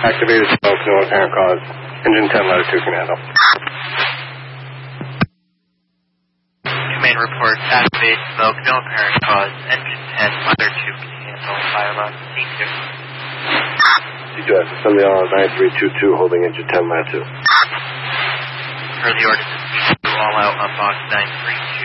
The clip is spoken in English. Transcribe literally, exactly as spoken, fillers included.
Activated smoke, no apparent cause. Engine ten, ladder two can handle. Main report, activate smoke, no apparent cause. Engine ten, ladder two can handle. Fire on C two. C two S, assembly on nine three two two, holding engine ten, ladder two. Per the orders of C two, all out on box nine three two.